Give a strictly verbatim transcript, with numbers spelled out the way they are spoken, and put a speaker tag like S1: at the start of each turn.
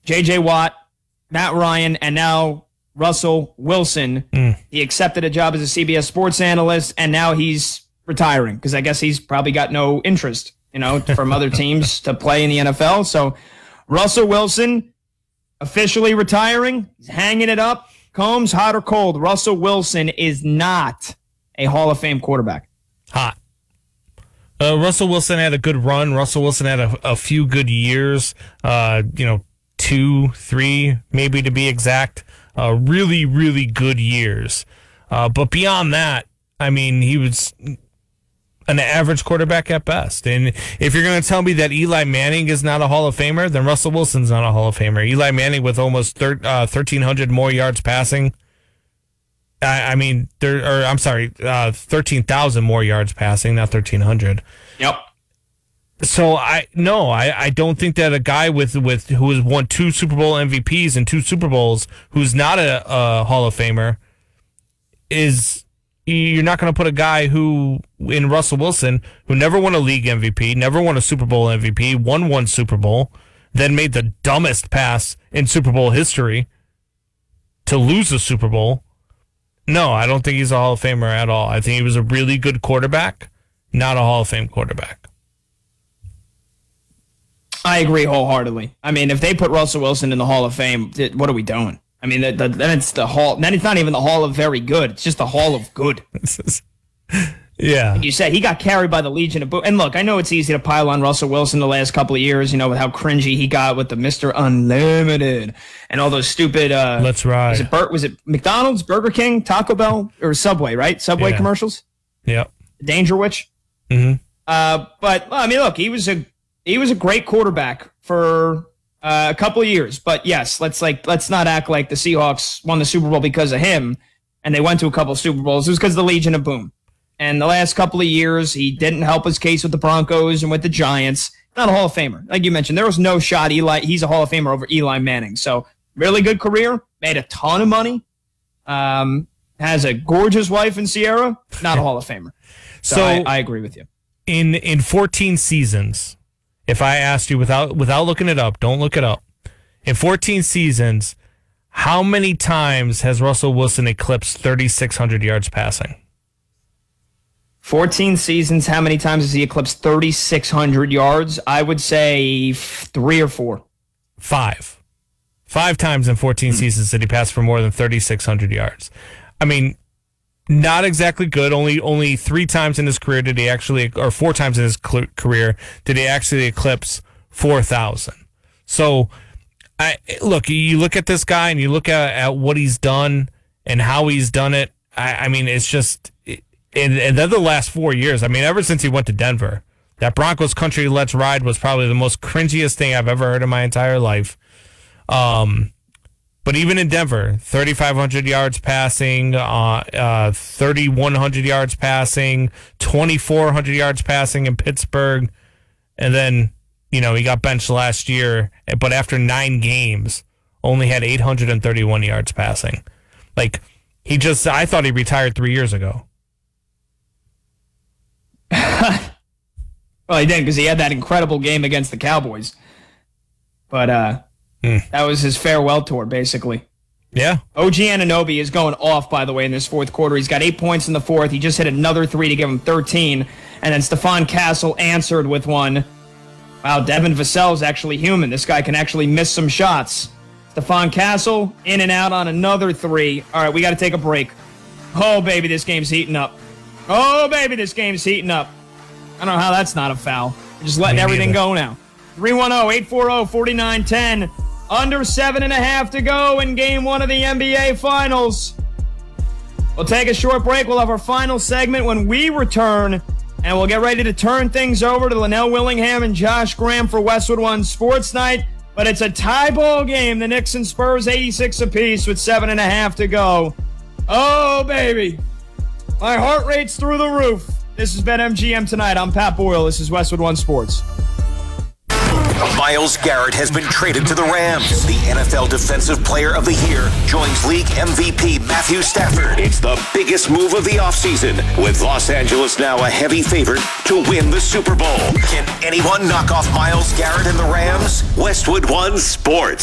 S1: J J. Watt, Matt Ryan, and now Russell Wilson. Mm. He accepted a job as a C B S sports analyst, and now he's retiring because I guess he's probably got no interest, you know, from other teams to play in the N F L. So Russell Wilson officially retiring. He's hanging it up. Combs, hot or cold, Russell Wilson is not a Hall of Fame quarterback.
S2: Hot. Uh, Russell Wilson had a good run. Russell Wilson had a, a few good years, uh, you know, two, three, maybe to be exact. Uh, really, really good years. Uh, but beyond that, I mean, he was an average quarterback at best. And if you're going to tell me that Eli Manning is not a Hall of Famer, then Russell Wilson's not a Hall of Famer. Eli Manning with almost thir- uh, thirteen hundred more yards passing. I, I mean, there, or I'm sorry, uh, thirteen thousand more yards passing, not thirteen hundred.
S1: Yep.
S2: So I no, I, I don't think that a guy with with who has won two Super Bowl M V Ps and two Super Bowls, who's not a, a Hall of Famer, is you're not going to put a guy who in Russell Wilson who never won a league M V P, never won a Super Bowl M V P, won one Super Bowl, then made the dumbest pass in Super Bowl history to lose a Super Bowl. No, I don't think he's a Hall of Famer at all. I think he was a really good quarterback, not a Hall of Fame quarterback.
S1: I agree wholeheartedly. I mean, if they put Russell Wilson in the Hall of Fame, what are we doing? I mean, the, the, then it's the Hall. Then it's not even the Hall of Very Good. It's just the Hall of Good.
S2: Yeah.
S1: Like you said, he got carried by the Legion of Boom. And look, I know it's easy to pile on Russell Wilson the last couple of years, you know, with how cringy he got with the Mister Unlimited and all those stupid. Uh,
S2: Let's ride.
S1: Was it, Bur- was it McDonald's, Burger King, Taco Bell, or Subway, right? Subway
S2: yeah.
S1: commercials?
S2: Yep.
S1: Danger Witch.
S2: Mm-hmm.
S1: Uh, but, well, I mean, look, he was a he was a great quarterback for uh, a couple of years. But, yes, let's like let's not act like the Seahawks won the Super Bowl because of him and they went to a couple of Super Bowls. It was because of the Legion of Boom. And the last couple of years, he didn't help his case with the Broncos and with the Giants. Not a Hall of Famer. Like you mentioned, there was no shot Eli. He's a Hall of Famer over Eli Manning. So, really good career. Made a ton of money. Um, has a gorgeous wife in Sierra. Not a Hall of Famer. So, so I, I agree with you.
S2: In in fourteen seasons, if I asked you without without looking it up, don't look it up. In fourteen seasons, how many times has Russell Wilson eclipsed thirty-six hundred yards passing?
S1: fourteen seasons, how many times has he eclipsed thirty-six hundred yards? I would say three or four.
S2: Five. Five times in fourteen mm-hmm. seasons did he pass for more than thirty-six hundred yards. I mean, not exactly good. Only only three times in his career did he actually, or four times in his cl- career did he actually eclipse four thousand. So, I look, you look at this guy and you look at, at what he's done and how he's done it. I, I mean, it's just... It, And, and then the last four years, I mean, ever since he went to Denver, that Broncos country let's ride was probably the most cringiest thing I've ever heard in my entire life. Um, but even in Denver, thirty-five hundred yards passing, uh, uh, thirty-one hundred yards passing, twenty-four hundred yards passing in Pittsburgh. And then, you know, he got benched last year, but after nine games, only had eight hundred thirty-one yards passing. Like, he just, I thought he retired three years ago.
S1: Well, he didn't because he had that incredible game against the Cowboys. But uh, mm. that was his farewell tour, basically.
S2: Yeah.
S1: O G Anunoby is going off, by the way, in this fourth quarter. He's got eight points in the fourth. He just hit another three to give him thirteen. And then Stephon Castle answered with one. Wow, Devin Vassell's actually human. This guy can actually miss some shots. Stephon Castle in and out on another three. All right, we got to take a break. Oh, baby, this game's heating up. Oh, baby, this game's heating up. I don't know how that's not a foul. We're just letting everything go now. three one zero, eight four zero, four nine one zero. Under seven and a half to go in game one of the N B A Finals. We'll take a short break. We'll have our final segment when we return, and we'll get ready to turn things over to Linnell Willingham and Josh Graham for Westwood One Sports Night. But it's a tie ball game. The Knicks and Spurs eighty-six apiece with seven and a half to go. Oh, baby. My heart rate's through the roof. This has been M G M Tonight. I'm Pat Boyle. This is Westwood One Sports.
S3: Myles Garrett has been traded to the Rams. The N F L Defensive Player of the Year joins league M V P Matthew Stafford. It's the biggest move of the offseason, with Los Angeles now a heavy favorite to win the Super Bowl. Can anyone knock off Myles Garrett and the Rams? Westwood One Sports.